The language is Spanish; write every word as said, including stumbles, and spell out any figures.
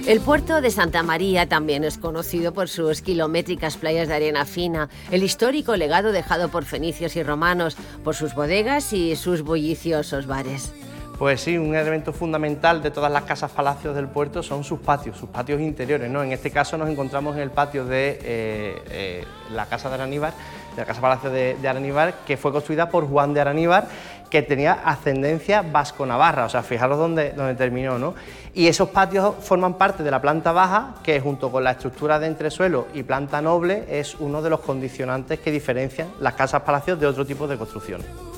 El puerto de Santa María también es conocido por sus kilométricas playas de arena fina, el histórico legado dejado por fenicios y romanos, por sus bodegas y sus bulliciosos bares. Pues sí, un elemento fundamental de todas las casas palacios del puerto son sus patios, sus patios interiores, ¿no? En este caso nos encontramos en el patio de eh, eh, la casa de Araníbar, de la casa palacio de, de Araníbar, que fue construida por Juan de Araníbar, que tenía ascendencia vasco-navarra, o sea, fijaros dónde, dónde terminó, ¿no? Y esos patios forman parte de la planta baja, que junto con la estructura de entresuelo y planta noble es uno de los condicionantes que diferencian las casas palacios de otro tipo de construcciones.